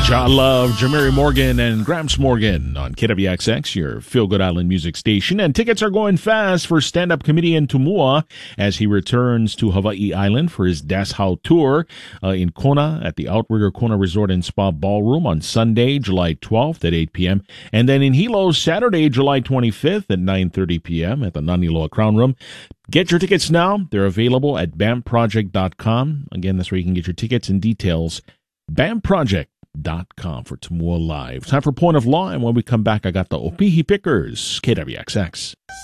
John Love, Jamari Morgan, and Gramps Morgan on KWXX, your feel-good island music station. And tickets are going fast for stand-up comedian Tumua as he returns to Hawaii Island for his Das Hau tour in Kona at the Outrigger Kona Resort and Spa Ballroom on Sunday, July 12th at 8 p.m. And then in Hilo, Saturday, July 25th at 9:30 p.m. at the Naniloa Crown Room. Get your tickets now. They're available at BAMproject.com. Again, that's where you can get your tickets and details. BAMproject.com for Tumua Live. Time for Point of Law, and when we come back, I got the Opihi Pickers, KWXX.